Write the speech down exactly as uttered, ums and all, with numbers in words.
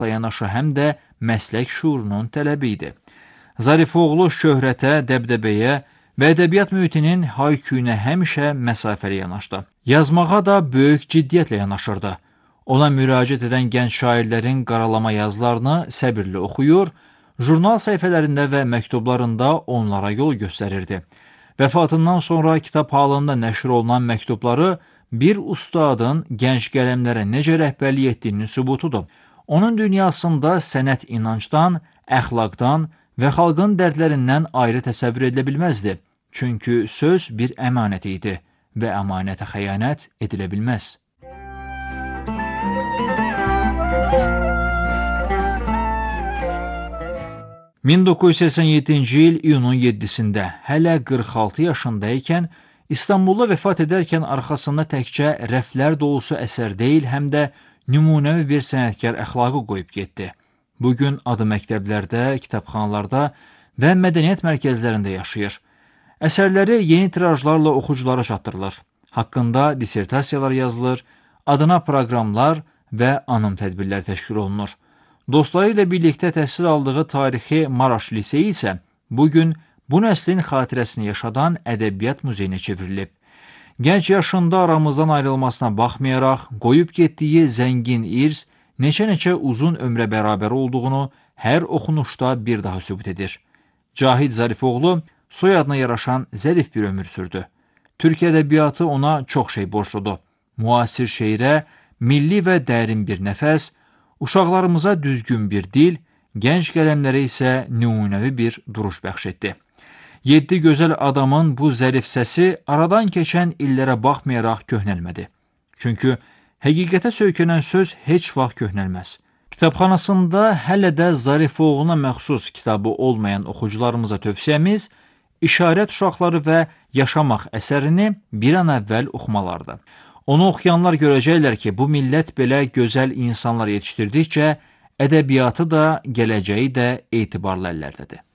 həyatla yanaşı həm də məslək şuurunun tələbi idi. Zarifoğlu şöhrətə, dəbdəbəyə və ədəbiyyat mühitinin hayküyünə həmişə məsafəli yanaşdı. Yazmağa da böyük ciddiyyətlə yanaşırdı. Ona müraciət edən gənc şairlərin qaralama yazılarını səbirli oxuyur, jurnal səhifələrində və məktublarında onlara yol göstərirdi. Vəfatından sonra kitab halında nəşr olunan məktubları bir ustadın gənc qələmlərə necə rəhbərlik etdiyinin sübutudur. Onun dünyasında sənət inancdan, əxlaqdan və xalqın dərdlərindən ayrı təsəvvür edilə bilməzdi. Çünki söz bir əmanət idi və əmanətə xəyanət edilə bilməz. min doqquz yüz səksən yeddinci il iyunun yeddisində hələ qırx altı yaşında ikən İstanbulda vəfat edərkən arxasında təkcə rəflər dolusu əsər deyil, həm də nümunəvi bir sənətkar əxlaqı qoyub getdi. Bugün adı məktəblərdə, kitabxanalarda və mədəniyyət mərkəzlərində yaşayır. Əsərləri yeni tirajlarla oxuculara çatdırılır. Haqqında dissertasiyalar yazılır, adına proqramlar və anım tədbirlər təşkil olunur. Dostları ilə birlikdə təhsil aldığı tarixi Maraş liseyi isə bugün bu nəslin xatirəsini yaşadan ədəbiyyat muzeyinə çevrilib. Gənc yaşında aramızdan ayrılmasına baxmayaraq, qoyub getdiyi zəngin irs neçə-neçə uzun ömrə bərabər olduğunu hər oxunuşda bir daha sübut edir. Cahid Zarifoğlu soyadına yaraşan zərif bir ömür sürdü. Türk ədəbiyyatı ona çox şey borcludur. Müasir şeirə milli və dərin bir nəfəs, uşaqlarımıza düzgün bir dil, gənc qələmlərə isə nümunəvi bir duruş bəxş etdi. Yeddi gözəl adamın bu zərif səsi aradan keçən illərə baxmayaraq köhnəlmədi. Çünki həqiqətə söykənən söz heç vaxt köhnəlməz. Kitabxanasında hələ də Zarifoğluna məxsus kitabı olmayan oxucularımıza tövsiyəmiz İşarət uşaqları və Yaşamaq əsərini bir an əvvəl oxumalardır. Onu oxuyanlar görəcəklər ki, bu millət belə gözəl insanlar yetişdirdikcə ədəbiyyatı da, gələcəyi də etibarlı əllərdədir.